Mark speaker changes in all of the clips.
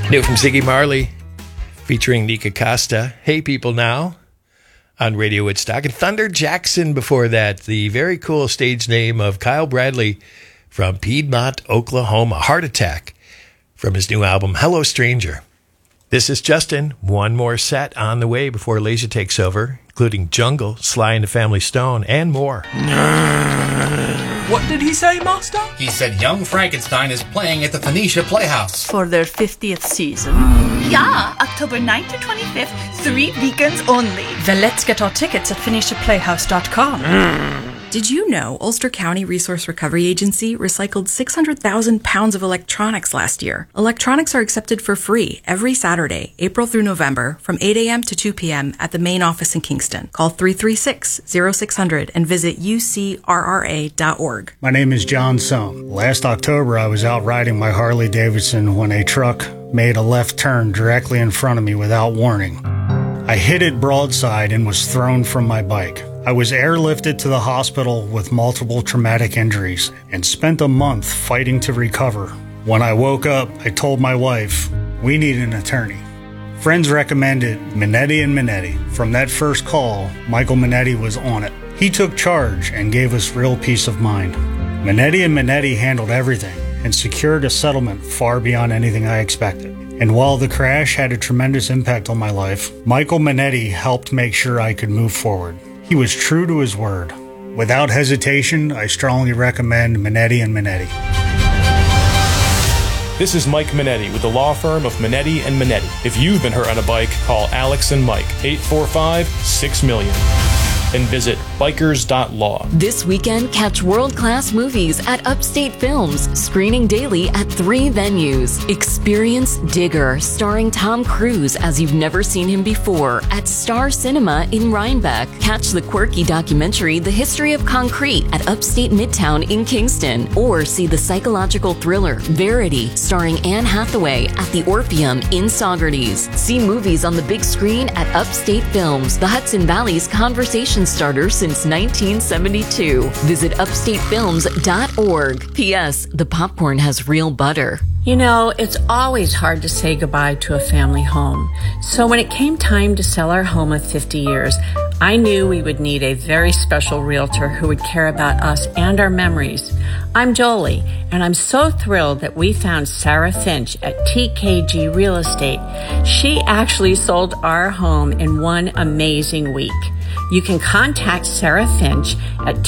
Speaker 1: New from Ziggy Marley, featuring Nika Costa. Hey People Now on Radio Woodstock. And Thunder Jackson before that, the very cool stage name of Kyle Bradley from Piedmont, Oklahoma. Heart Attack from his new album, Hello Stranger. This is Justin. One more set on the way before Lasia takes over, including Jungle, Sly and the Family Stone, and more.
Speaker 2: What did he say, Master?
Speaker 3: He said Young Frankenstein is playing at the Phoenicia Playhouse.
Speaker 4: For their 50th season.
Speaker 5: Yeah, October 9th to 25th, 3 weekends only.
Speaker 4: Then let's get our tickets at PhoeniciaPlayhouse.com.
Speaker 6: Did you know Ulster County Resource Recovery Agency recycled 600,000 pounds of electronics last year? Electronics are accepted for free every Saturday, April through November, from 8 a.m. to 2 p.m. at the main office in Kingston. Call 336-0600 and visit ucrra.org.
Speaker 7: My name is John Sohm. Last October, I was out riding my Harley Davidson when a truck made a left turn directly in front of me without warning. I hit it broadside and was thrown from my bike. I was airlifted to the hospital with multiple traumatic injuries and spent a month fighting to recover. When I woke up, I told my wife, we need an attorney. Friends recommended Minetti & Minetti. From that first call, Michael Minetti was on it. He took charge and gave us real peace of mind. Minetti & Minetti handled everything and secured a settlement far beyond anything I expected. And while the crash had a tremendous impact on my life, Michael Minetti helped make sure I could move forward. He was true to his word. Without hesitation, I strongly recommend Minetti & Minetti.
Speaker 8: This is Mike Minetti with the law firm of Minetti & Minetti. If you've been hurt on a bike, call Alex and Mike, 845-6-MILLION. And visit bikers.law.
Speaker 9: This weekend, catch world-class movies at Upstate Films, screening daily at 3 venues. Experience Digger, starring Tom Cruise as you've never seen him before, at Star Cinema in Rhinebeck. Catch the quirky documentary The History of Concrete at Upstate Midtown in Kingston. Or see the psychological thriller Verity, starring Anne Hathaway at the Orpheum in Saugerties. See movies on the big screen at Upstate Films, the Hudson Valley's conversation starter since 1972. Visit upstatefilms.org. P.S. The popcorn has real butter.
Speaker 10: You know, it's always hard to say goodbye to a family home. So when it came time to sell our home of 50 years, I knew we would need a very special realtor who would care about us and our memories. I'm Jolie, and I'm so thrilled that we found Sarah Finch at TKG Real Estate. She actually sold our home in one amazing week. You can contact Sarah Finch at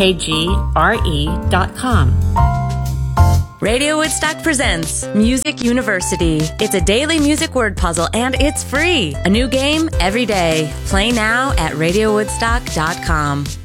Speaker 10: tkgre.com.
Speaker 11: Radio Woodstock presents Music University. It's a daily music word puzzle and it's free. A new game every day. Play now at radiowoodstock.com.